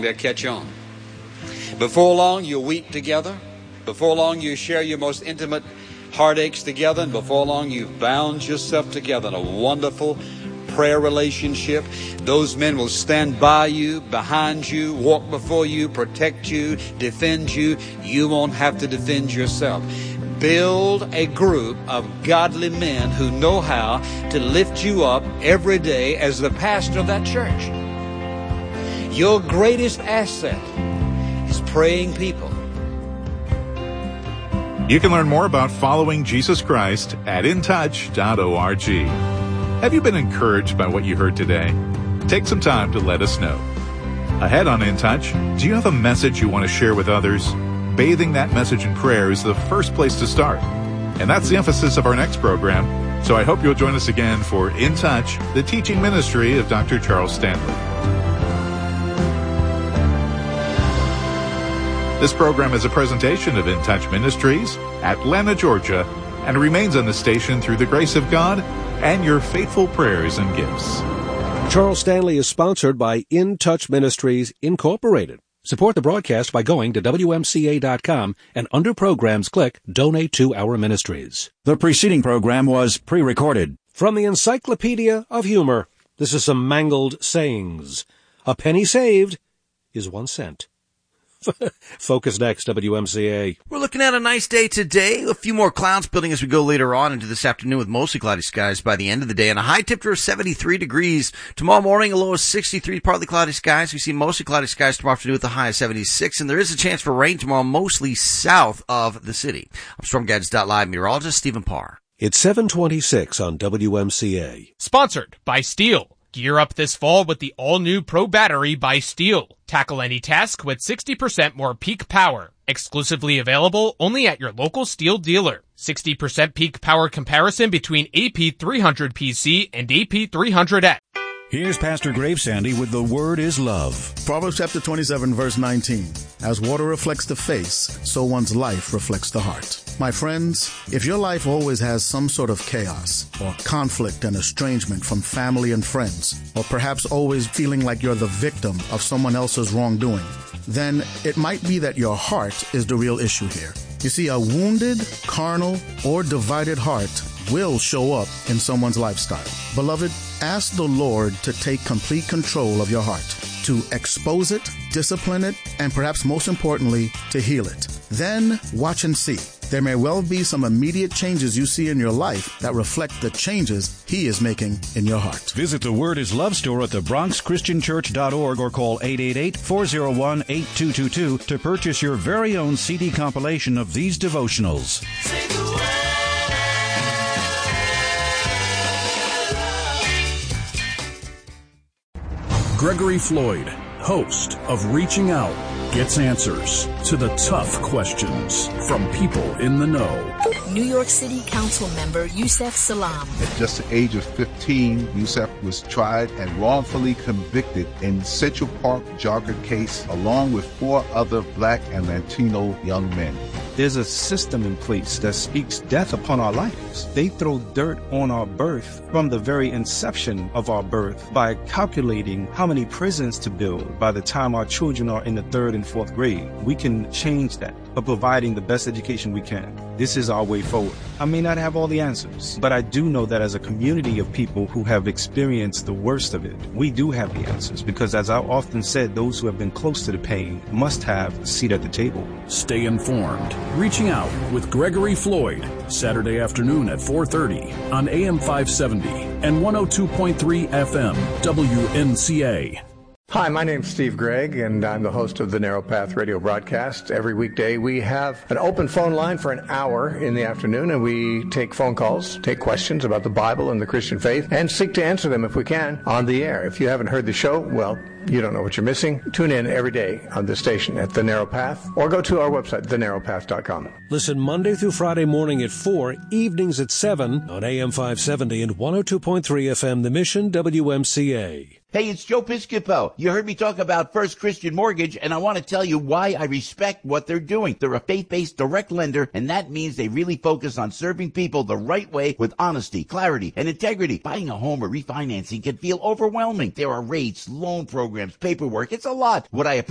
long, they'll catch on. Before long, you'll weep together. Before long, you share your most intimate heartaches together. And before long, you've bound yourself together in a wonderful prayer relationship. Those men will stand by you, behind you, walk before you, protect you, defend you. You won't have to defend yourself. Build a group of godly men who know how to lift you up every day as the pastor of that church. Your greatest asset is praying people. You can learn more about following Jesus Christ at intouch.org. Have you been encouraged by what you heard today? Take some time to let us know. Ahead on In Touch, do you have a message you want to share with others? Bathing that message in prayer is the first place to start. And that's the emphasis of our next program. So I hope you'll join us again for In Touch, the teaching ministry of Dr. Charles Stanley. This program is a presentation of In Touch Ministries, Atlanta, Georgia, and remains on the station through the grace of God and your faithful prayers and gifts. Charles Stanley is sponsored by In Touch Ministries, Incorporated. Support the broadcast by going to WMCA.com and under programs click Donate to Our Ministries. The preceding program was pre-recorded. From the Encyclopedia of Humor, this is some mangled sayings. A penny saved is 1 cent. Focus next, WMCA. We're looking at a nice day today. A few more clouds building as we go later on into this afternoon with mostly cloudy skies by the end of the day and a high temperature of 73 degrees. Tomorrow morning, a low of 63, partly cloudy skies. We see mostly cloudy skies tomorrow afternoon with a high of 76, and there is a chance for rain tomorrow mostly south of the city. I'm StormGuides.live meteorologist Stephen Parr. It's 7:26 on WMCA. Sponsored by Steel. Gear up this fall with the all-new Pro Battery by Steel. Tackle any task with 60% more peak power. Exclusively available only at your local Steel dealer. 60% peak power comparison between AP300PC and AP300X. Here's Pastor Gravesandy with The Word is Love. Proverbs chapter 27, verse 19. As water reflects the face, so one's life reflects the heart. My friends, if your life always has some sort of chaos or conflict and estrangement from family and friends, or perhaps always feeling like you're the victim of someone else's wrongdoing, then it might be that your heart is the real issue here. You see, a wounded, carnal, or divided heart will show up in someone's lifestyle. Beloved, ask the Lord to take complete control of your heart, to expose it, discipline it, and perhaps most importantly, to heal it. Then watch and see. There may well be some immediate changes you see in your life that reflect the changes He is making in your heart. Visit the Word is Love store at thebronxchristianchurch.org or call 888-401-8222 to purchase your very own CD compilation of these devotionals. Gregory Floyd, host of Reaching Out, gets answers to the tough questions from people in the know. New York City Council member Yusef Salaam. At just the age of 15, Yusef was tried and wrongfully convicted in Central Park jogger case along with 4 other black and Latino young men. There's a system in place that speaks death upon our lives. They throw dirt on our birth from the very inception of our birth by calculating how many prisons to build by the time our children are in the 3rd and 4th grade. We can change that by providing the best education we can. This is our way forward. I may not have all the answers, but I do know that as a community of people who have experienced the worst of it, we do have the answers because, as I often said, those who have been close to the pain must have a seat at the table. Stay informed. Reaching Out with Gregory Floyd, Saturday afternoon at 4:30 on AM 570 and 102.3 FM WMCA. Hi, my name's Steve Gregg, and I'm the host of the Narrow Path radio broadcast. Every weekday, we have an open phone line for an hour in the afternoon, and we take phone calls, take questions about the Bible and the Christian faith, and seek to answer them, if we can, on the air. If you haven't heard the show, well, you don't know what you're missing. Tune in every day on this station at The Narrow Path, or go to our website, thenarrowpath.com. Listen Monday through Friday morning at 4, evenings at 7 on AM 570 and 102.3 FM, The Mission, WMCA. Hey, it's Joe Piscopo. You heard me talk about First Christian Mortgage, and I want to tell you why I respect what they're doing. They're a faith-based direct lender, and that means they really focus on serving people the right way with honesty, clarity, and integrity. Buying a home or refinancing can feel overwhelming. There are rates, loan programs, paperwork. It's a lot. What I